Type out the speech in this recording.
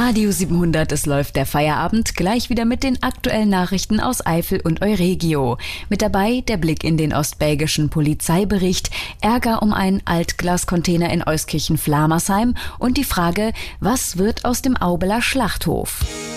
Radio 700, es läuft der Feierabend, gleich wieder mit den aktuellen Nachrichten aus Eifel und Euregio. Mit dabei der Blick in den ostbelgischen Polizeibericht, Ärger um einen Altglascontainer in Euskirchen-Flamersheim und die Frage, was wird aus dem Aubeler Schlachthof?